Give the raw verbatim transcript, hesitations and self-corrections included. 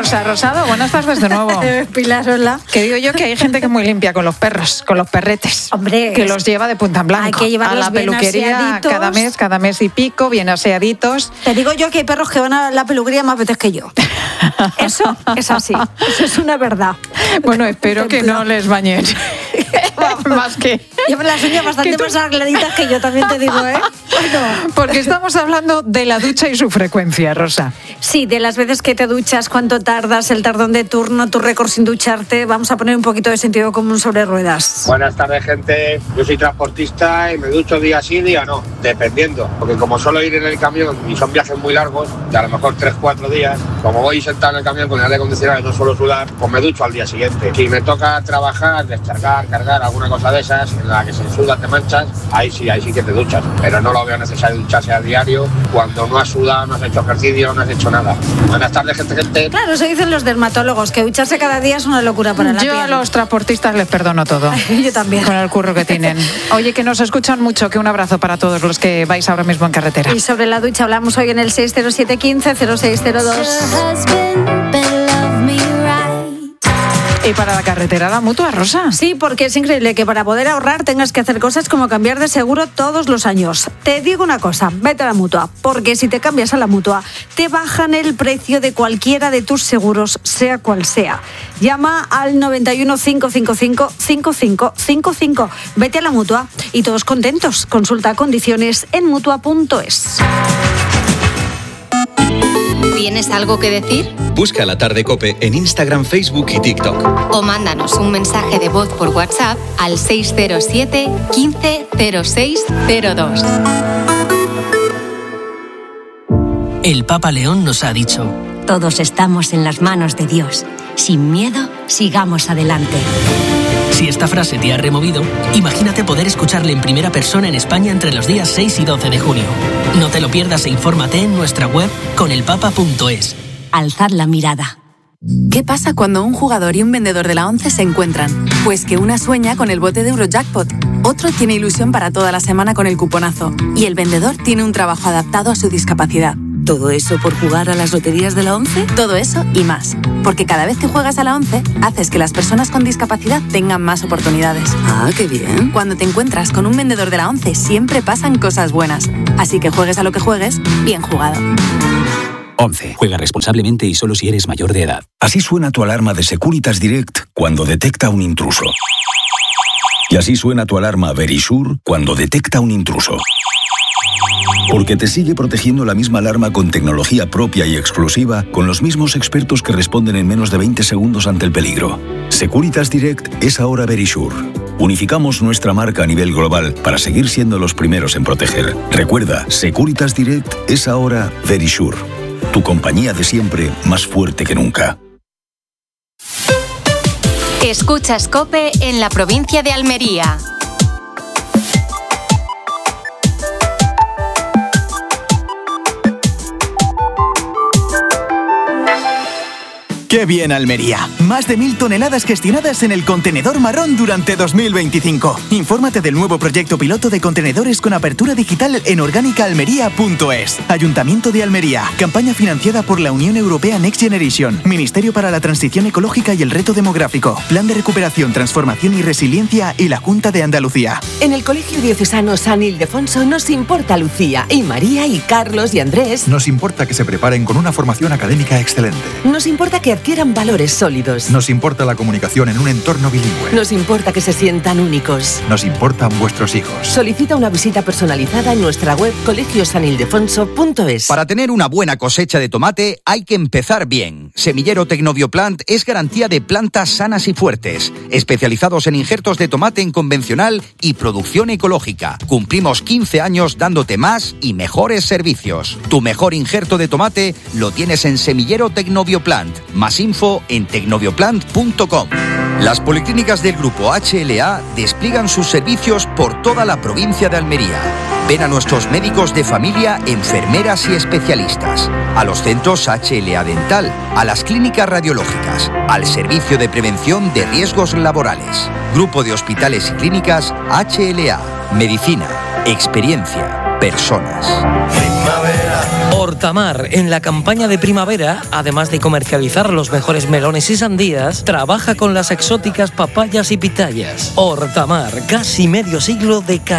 Rosa Rosado, buenas tardes de nuevo. Pilar, hola. Que digo yo que hay gente que es muy limpia con los perros, con los perretes. Hombre, que los lleva de punta en blanco. Hay que llevarlos a la bien peluquería aseaditos. cada mes, cada mes y pico, bien aseaditos. Te digo yo que hay perros que van a la peluquería más veces que yo. Eso es así, eso es una verdad. Bueno, espero que no les bañen. Más que... Llevan las uñas bastante tú... más arregladitas que yo, también te digo, ¿eh? Bueno. Porque estamos hablando de la ducha y su frecuencia, Rosa. Sí, de las veces que te duchas, cuánto tardas, el tardón de turno, tu récord sin ducharte. Vamos a poner un poquito de sentido común sobre ruedas. Buenas tardes, gente. Yo soy transportista y me ducho día sí, día no, dependiendo. Porque como suelo ir en el camión y son viajes muy largos, de a lo mejor tres cuatro días, como voy sentado en el camión con el aire acondicionado y no suelo sudar, pues me ducho al día siguiente. Si me toca trabajar, descargar, cargar, alguna cosa de esas, en la que se suda, te manchas, ahí sí, ahí sí que te duchas. Pero no lo veo necesario ducharse a diario cuando no has sudado, no has hecho ejercicio, no has hecho nada. Buenas tardes, gente, gente. Claro, eso dicen los dermatólogos, que ducharse cada día es una locura para la Yo piel. a los transportistas les perdono todo. Yo también. Con el curro que tienen. Oye, que nos escuchan mucho, que un abrazo para todos los que vais ahora mismo en carretera. Y sobre la ducha hablamos hoy en el seis cero siete uno cinco cero seis cero dos. ¿Y para la carretera la Mutua, Rosa? Sí, porque es increíble que para poder ahorrar tengas que hacer cosas como cambiar de seguro todos los años. Te digo una cosa, vete a la Mutua, porque si te cambias a la Mutua, te bajan el precio de cualquiera de tus seguros, sea cual sea. Llama al noventa y uno, cinco cinco cinco, cinco cinco cinco cinco. Vete a la Mutua y todos contentos. Consulta condiciones en mutua punto es. ¿Tienes algo que decir? Busca La Tarde COPE en Instagram, Facebook y TikTok. O mándanos un mensaje de voz por WhatsApp al seis cero siete, quince, cero seis cero dos. El Papa León nos ha dicho: todos estamos en las manos de Dios. Sin miedo, sigamos adelante. Si esta frase te ha removido, imagínate poder escucharle en primera persona en España entre los días seis y doce de junio. No te lo pierdas e infórmate en nuestra web con el papa punto es. Alzad la mirada. ¿Qué pasa cuando un jugador y un vendedor de la ONCE se encuentran? Pues que una sueña con el bote de Eurojackpot, otro tiene ilusión para toda la semana con el cuponazo y el vendedor tiene un trabajo adaptado a su discapacidad. ¿Todo eso por jugar a las loterías de la ONCE? Todo eso y más. Porque cada vez que juegas a la ONCE, haces que las personas con discapacidad tengan más oportunidades. Ah, qué bien. Cuando te encuentras con un vendedor de la ONCE, siempre pasan cosas buenas. Así que juegues a lo que juegues, bien jugado. ONCE. Juega responsablemente y solo si eres mayor de edad. Así suena tu alarma de Securitas Direct cuando detecta un intruso. Y así suena tu alarma Verisure cuando detecta un intruso. Porque te sigue protegiendo la misma alarma con tecnología propia y exclusiva, con los mismos expertos que responden en menos de veinte segundos ante el peligro. Securitas Direct es ahora Verisure. Unificamos nuestra marca a nivel global para seguir siendo los primeros en proteger. Recuerda, Securitas Direct es ahora Verisure. Tu compañía de siempre, más fuerte que nunca. Escuchas COPE en la provincia de Almería. ¡Qué bien, Almería! Más de mil toneladas gestionadas en el contenedor marrón durante dos mil veinticinco. Infórmate del nuevo proyecto piloto de contenedores con apertura digital en orgánica almería punto es. Ayuntamiento de Almería. Campaña financiada por la Unión Europea Next Generation. Ministerio para la Transición Ecológica y el Reto Demográfico. Plan de Recuperación, Transformación y Resiliencia y la Junta de Andalucía. En el Colegio Diocesano San Ildefonso nos importa Lucía y María y Carlos y Andrés. Nos importa que se preparen con una formación académica excelente. Nos importa que adquieran valores sólidos. Nos importa la comunicación en un entorno bilingüe. Nos importa que se sientan únicos. Nos importan vuestros hijos. Solicita una visita personalizada en nuestra web colegio san ildefonso punto es. Para tener una buena cosecha de tomate hay que empezar bien. Semillero Tecnobioplant es garantía de plantas sanas y fuertes, especializados en injertos de tomate en convencional y producción ecológica. Cumplimos quince años dándote más y mejores servicios. Tu mejor injerto de tomate lo tienes en Semillero Tecnobioplant. Más info en tecnobioplant punto com. Las policlínicas del Grupo H L A despliegan sus servicios por toda la provincia de Almería. Ven a nuestros médicos de familia, enfermeras y especialistas, a los centros H L A Dental, a las clínicas radiológicas, al servicio de prevención de riesgos laborales. Grupo de hospitales y clínicas H L A. Medicina, experiencia, personas. Primavera. Hortamar, en la campaña de primavera, además de comercializar los mejores melones y sandías, trabaja con las exóticas papayas y pitayas. Hortamar, casi medio siglo de calidad